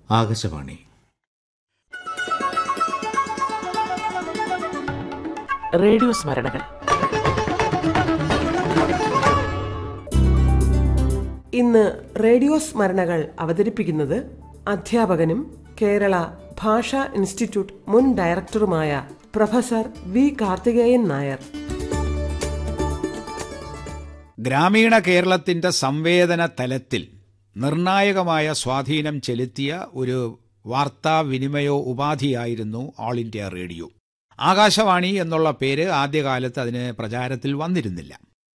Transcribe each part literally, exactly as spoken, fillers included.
Akashvani. Radio സ്മരണകൾ. ഇന്ന് radio സ്മരണകൾ അവതരിപ്പിക്കുന്നത് അധ്യാപകനും കേരള ഭാഷാ ഇൻസ്റ്റിറ്റ്യൂട്ട് മുൻ ഡയറക്ടറുമായ പ്രൊഫസർ വി കാർത്തികേയൻ നായർ. ഗ്രാമീണ കേരളത്തിന്റെ സംവേദന തലത്തിൽ നിർണായകമായ സ്വാധീനം ചെലുത്തിയ ഒരു വാർത്താവിനിമയ ഉപാധിയായിരുന്നു ഓൾ ഇന്ത്യ റേഡിയോ. ആകാശവാണി എന്നുള്ള പേര് ആദ്യകാലത്ത് അതിന് പ്രചാരത്തിൽ വന്നിരുന്നില്ല.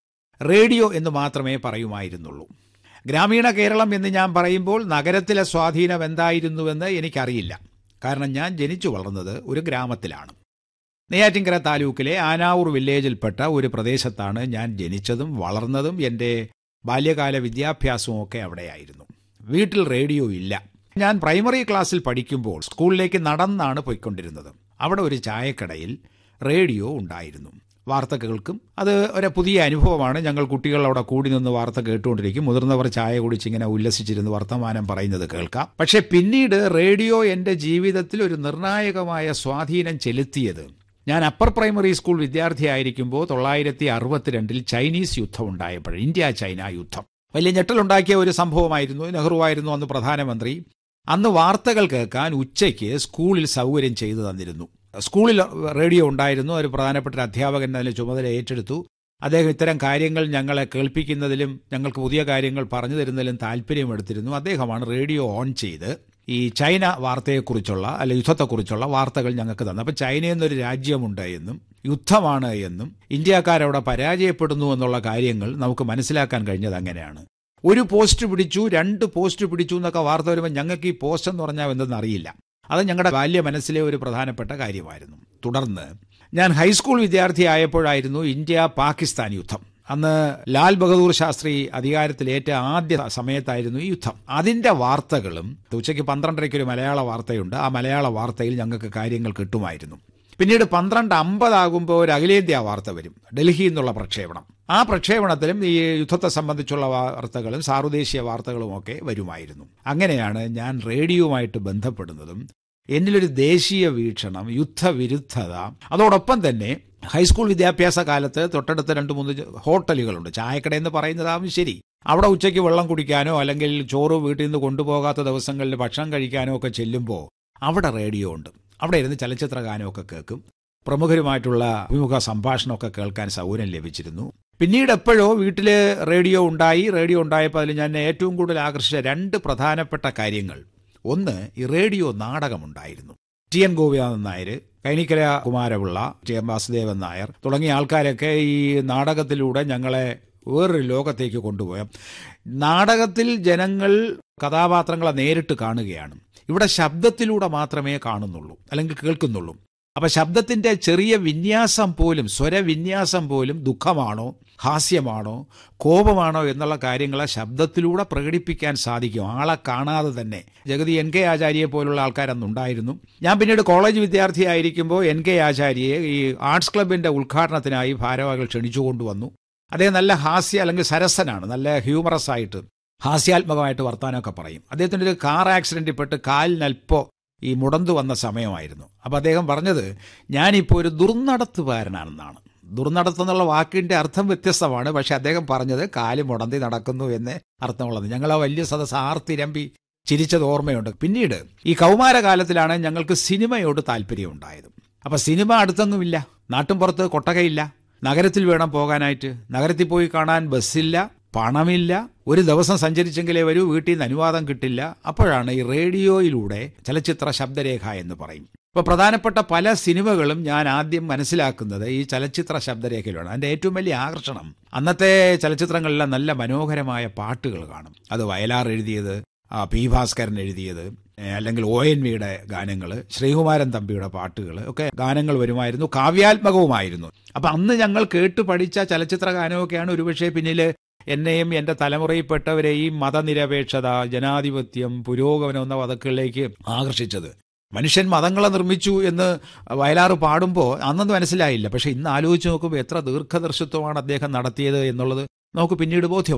റേഡിയോ എന്ന് മാത്രമേ പറയുമായിരുന്നുള്ളൂ. ഗ്രാമീണ കേരളം എന്ന് ഞാൻ പറയുമ്പോൾ നഗരത്തിലെ സ്വാധീനം എന്തായിരുന്നുവെന്ന് എനിക്കറിയില്ല. കാരണം ഞാൻ ജനിച്ചു വളർന്നത് ഒരു ഗ്രാമത്തിലാണ്. നെയ്യാറ്റിൻകര താലൂക്കിലെ ആനാവൂർ വില്ലേജിൽപ്പെട്ട ഒരു പ്രദേശത്താണ് ഞാൻ ജനിച്ചതും വളർന്നതും. എൻ്റെ ബാല്യകാല വിദ്യാഭ്യാസവും ഒക്കെ അവിടെയായിരുന്നു. വീട്ടിൽ റേഡിയോ ഇല്ല. ഞാൻ പ്രൈമറി ക്ലാസ്സിൽ പഠിക്കുമ്പോൾ സ്കൂളിലേക്ക് നടന്നാണ് പോയിക്കൊണ്ടിരുന്നത്. അവിടെ ഒരു ചായക്കടയിൽ റേഡിയോ ഉണ്ടായിരുന്നു. വാർത്ത കേൾക്കും. അത് ഒരു പുതിയ അനുഭവമാണ്. ഞങ്ങൾ കുട്ടികൾ അവിടെ കൂടി നിന്ന് വാർത്ത കേട്ടുകൊണ്ടിരിക്കും. മുതിർന്നവർ ചായ കുടിച്ചിങ്ങനെ ഉല്ലസിച്ചിരുന്ന് വർത്തമാനം പറയുന്നത് കേൾക്കാം. പക്ഷെ പിന്നീട് റേഡിയോ എൻ്റെ ജീവിതത്തിൽ ഒരു നിർണായകമായ സ്വാധീനം ചെലുത്തിയത് ഞാൻ അപ്പർ പ്രൈമറി സ്കൂൾ വിദ്യാർത്ഥിയായിരിക്കുമ്പോൾ തൊള്ളായിരത്തി അറുപത്തിരണ്ടിൽ ചൈനീസ് യുദ്ധം ഉണ്ടായപ്പോൾ, ഇന്ത്യ ചൈന യുദ്ധം വലിയ ഞെട്ടലുണ്ടാക്കിയ ഒരു സംഭവമായിരുന്നു. നെഹ്റുവായിരുന്നു അന്ന് പ്രധാനമന്ത്രി. അന്ന് വാർത്തകൾ കേൾക്കാൻ ഉച്ചയ്ക്ക് സ്കൂളിൽ സൗകര്യം ചെയ്തു തന്നിരുന്നു. സ്കൂളിൽ റേഡിയോ ഉണ്ടായിരുന്നു. ഒരു പ്രധാനപ്പെട്ട അധ്യാപകൻ അതിന് ചുമതല ഏറ്റെടുത്തു. അദ്ദേഹം ഇത്തരം കാര്യങ്ങൾ ഞങ്ങളെ കേൾപ്പിക്കുന്നതിലും ഞങ്ങൾക്ക് പുതിയ കാര്യങ്ങൾ പറഞ്ഞു തരുന്നതിലും താല്പര്യമെടുത്തിരുന്നു. അദ്ദേഹമാണ് റേഡിയോ ഓൺ ചെയ്ത് ഈ ചൈന വാർത്തയെക്കുറിച്ചുള്ള അല്ലെ യുദ്ധത്തെക്കുറിച്ചുള്ള വാർത്തകൾ ഞങ്ങൾക്ക് തന്നു. അപ്പം ചൈന എന്നൊരു രാജ്യമുണ്ട് എന്നും യുദ്ധമാണ് എന്നും ഇന്ത്യക്കാരവിടെ പരാജയപ്പെടുന്നു എന്നുള്ള കാര്യങ്ങൾ നമുക്ക് മനസ്സിലാക്കാൻ കഴിഞ്ഞത് അങ്ങനെയാണ്. ഒരു പോസ്റ്റ് പിടിച്ചു, രണ്ട് പോസ്റ്റ് പിടിച്ചു എന്നൊക്കെ വാർത്ത വരുമ്പോൾ ഞങ്ങൾക്ക് ഈ പോസ്റ്റ് എന്ന് പറഞ്ഞാൽ എന്തെന്ന് അറിയില്ല. അത് ഞങ്ങളുടെ ബാല്യ മനസ്സിലെ ഒരു പ്രധാനപ്പെട്ട കാര്യമായിരുന്നു. തുടർന്ന് ഞാൻ ഹൈസ്കൂൾ വിദ്യാർത്ഥി ആയപ്പോഴായിരുന്നു ഇന്ത്യ പാകിസ്ഥാൻ യുദ്ധം. അന്ന് ലാൽ ബഹദൂർ ശാസ്ത്രി അധികാരത്തിലേറ്റ ആദ്യ സമയത്തായിരുന്നു ഈ യുദ്ധം. അതിൻ്റെ വാർത്തകളും ഉച്ചയ്ക്ക് പന്ത്രണ്ടരയ്ക്ക് ഒരു മലയാള വാർത്തയുണ്ട്. ആ മലയാള വാർത്തയിൽ ഞങ്ങൾക്ക് കാര്യങ്ങൾ കിട്ടുമായിരുന്നു. പിന്നീട് പന്ത്രണ്ട് അമ്പതാകുമ്പോൾ ഒരു അഖിലേന്ത്യാ വാർത്ത വരും, ഡൽഹിയിൽ നിന്നുള്ള പ്രക്ഷേപണം. ആ പ്രക്ഷേപണത്തിലും ഈ യുദ്ധത്തെ സംബന്ധിച്ചുള്ള വാർത്തകളും സാർവദേശീയ വാർത്തകളും ഒക്കെ വരുമായിരുന്നു. അങ്ങനെയാണ് ഞാൻ റേഡിയോയുമായിട്ട് ബന്ധപ്പെടുന്നതും എന്നിലൊരു ദേശീയ വീക്ഷണം, യുദ്ധവിരുദ്ധത, അതോടൊപ്പം തന്നെ ഹൈസ്കൂൾ വിദ്യാഭ്യാസ കാലത്ത് തൊട്ടടുത്ത് രണ്ട് മൂന്ന് ഹോട്ടലുകളുണ്ട്. ചായക്കടയെന്ന് പറയുന്നതാവും ശരി. അവിടെ ഉച്ചയ്ക്ക് വെള്ളം കുടിക്കാനോ അല്ലെങ്കിൽ ചോറ് വീട്ടിൽ നിന്ന് കൊണ്ടുപോകാത്ത ദിവസങ്ങളിൽ ഭക്ഷണം കഴിക്കാനോ ഒക്കെ ചെല്ലുമ്പോൾ അവിടെ റേഡിയോ ഉണ്ട്. അവിടെ ഇരുന്ന് ചലച്ചിത്ര ഗാനമൊക്കെ കേൾക്കും. പ്രമുഖരുമായിട്ടുള്ള അഭിമുഖ സംഭാഷണമൊക്കെ കേൾക്കാൻ സൗകര്യം ലഭിച്ചിരുന്നു. പിന്നീട് എപ്പോഴോ വീട്ടിൽ റേഡിയോ ഉണ്ടായി. റേഡിയോ ഉണ്ടായപ്പോൾ അതിൽ ഞാൻ ഏറ്റവും കൂടുതൽ ആകർഷിച്ച രണ്ട് പ്രധാനപ്പെട്ട കാര്യങ്ങൾ. ഒന്ന്, ഈ radio നാടകമുണ്ടായിരുന്നു. T N Gopinathan Nair, Kainikkara Kumara Pillai, T M Vasudevan Nair തുടങ്ങിയ ആൾക്കാരൊക്കെ ഈ നാടകത്തിലൂടെ ഞങ്ങളെ വേറൊരു ലോകത്തേക്ക് കൊണ്ടുപോയ. നാടകത്തിൽ ജനങ്ങൾ കഥാപാത്രങ്ങളെ നേരിട്ട് കാണുകയാണ്. ഇവിടെ ശബ്ദത്തിലൂടെ മാത്രമേ കാണുന്നുള്ളൂ അല്ലെങ്കിൽ കേൾക്കുന്നുള്ളൂ. അപ്പൊ ശബ്ദത്തിന്റെ ചെറിയ വിന്യാസം പോലും, സ്വരവിന്യാസം പോലും ദുഃഖമാണോ ഹാസ്യമാണോ കോപമാണോ എന്നുള്ള കാര്യങ്ങളെ ശബ്ദത്തിലൂടെ പ്രകടിപ്പിക്കാൻ സാധിക്കും, ആളെ കാണാതെ തന്നെ. ജഗതി എൻ കെ ആചാര്യയെ പോലുള്ള ആൾക്കാരന്നുണ്ടായിരുന്നു. ഞാൻ പിന്നീട് കോളേജ് വിദ്യാർത്ഥിയായിരിക്കുമ്പോൾ എൻ കെ ആചാര്യയെ ഈ ആർട്സ് ക്ലബിന്റെ ഉദ്ഘാടനത്തിനായി ഭാരവാഹികൾ ക്ഷണിച്ചുകൊണ്ടുവന്നു. അദ്ദേഹം നല്ല ഹാസ്യ അല്ലെങ്കിൽ സരസനാണ്, നല്ല ഹ്യൂമറസ് ആയിട്ട് ഹാസ്യാത്മകമായിട്ട് വർത്താനമൊക്കെ പറയും. അദ്ദേഹത്തിൻ്റെ ഒരു കാർ ആക്സിഡൻറ്റിൽ പെട്ട് കാലിനൽപ്പോ ഈ മുടന്തു വന്ന സമയമായിരുന്നു. അപ്പോൾ അദ്ദേഹം പറഞ്ഞത്, ഞാനിപ്പോൾ ഒരു ദുർനടത്തുകാരനാണെന്നാണ്. ദുർനടത്തെന്നുള്ള വാക്കിൻ്റെ അർത്ഥം വ്യത്യസ്തമാണ്. പക്ഷെ അദ്ദേഹം പറഞ്ഞത് കാല് മുടന്തി നടക്കുന്നു എന്ന് അർത്ഥമുള്ളത്. ഞങ്ങൾ ആ വലിയ സദസ്സ് ആർത്തിരമ്പി ചിരിച്ചത് ഓർമ്മയുണ്ട്. പിന്നീട് ഈ കൗമാരകാലത്തിലാണ് ഞങ്ങൾക്ക് സിനിമയോട് താല്പര്യം ഉണ്ടായത്. അപ്പം സിനിമ അടുത്തൊന്നുമില്ല, നാട്ടും പുറത്ത് കൊട്ടകയില്ല, നഗരത്തിൽ വേണം പോകാനായിട്ട്. നഗരത്തിൽ പോയി കാണാൻ ബസ്സില്ല, പണമില്ല, ഒരു ദിവസം സഞ്ചരിച്ചെങ്കിലേ വരൂ, വീട്ടിൽ നിന്ന് അനുവാദം കിട്ടില്ല. അപ്പോഴാണ് ഈ റേഡിയോയിലൂടെ ചലച്ചിത്ര ശബ്ദരേഖ എന്ന് പറയും. ഇപ്പോൾ പ്രധാനപ്പെട്ട പല സിനിമകളും ഞാൻ ആദ്യം മനസ്സിലാക്കുന്നത് ഈ ചലച്ചിത്ര ശബ്ദരേഖയിലാണ്. അതിൻ്റെ ഏറ്റവും വലിയ ആകർഷണം, അന്നത്തെ ചലച്ചിത്രങ്ങളിലെ നല്ല മനോഹരമായ പാട്ടുകൾ കാണും. അത് വയലാർ എഴുതിയത്, പി ഭാസ്കരൻ എഴുതിയത്, അല്ലെങ്കിൽ ഒ എൻ വിയുടെ ഗാനങ്ങൾ, ശ്രീകുമാരൻ തമ്പിയുടെ പാട്ടുകൾ ഒക്കെ ഗാനങ്ങൾ വരുമായിരുന്നു. കാവ്യാത്മകവുമായിരുന്നു. അപ്പം അന്ന് ഞങ്ങൾ കേട്ടു പഠിച്ച ചലച്ചിത്ര ഗാനമൊക്കെയാണ് ഒരുപക്ഷെ പിന്നിൽ എന്നെയും എൻ്റെ തലമുറയിൽപ്പെട്ടവരെയും മതനിരപേക്ഷത, ജനാധിപത്യം, പുരോഗമനം എന്ന വതക്കുകളിലേക്ക് ആകർഷിച്ചത്. മനുഷ്യൻ മതങ്ങളെ നിർമ്മിച്ചു എന്ന് വയലാർ പാടുമ്പോൾ അന്നൊന്നും മനസ്സിലായില്ല. പക്ഷെ ഇന്ന് ആലോചിച്ച് നോക്കുമ്പോൾ എത്ര ദീർഘദർശിത്വമാണ് അദ്ദേഹം നടത്തിയത് എന്നുള്ളത് നമുക്ക് പിന്നീട് ബോധ്യമായി.